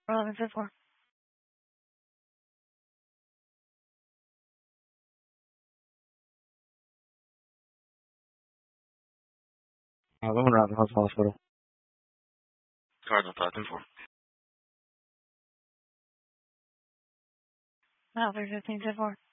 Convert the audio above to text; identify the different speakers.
Speaker 1: 1154.
Speaker 2: Alabama Roundhouse Hospital.
Speaker 3: Cardinal 524.
Speaker 1: Mile 1524.